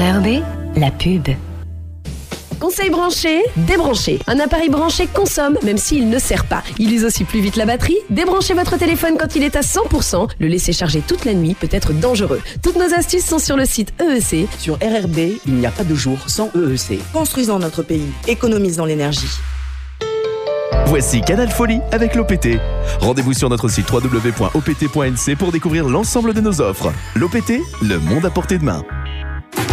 RRB, la pub. Conseil branché, débranché. Un appareil branché consomme, même s'il ne sert pas. Il use aussi plus vite la batterie. Débranchez votre téléphone quand il est à 100%. Le laisser charger toute la nuit peut être dangereux. Toutes nos astuces sont sur le site EEC. Sur RRB, il n'y a pas de jour sans EEC. Construisons notre pays, économisons l'énergie. Voici Canal Folie avec l'OPT. Rendez-vous sur notre site www.opt.nc pour découvrir l'ensemble de nos offres. L'OPT, le monde à portée de main.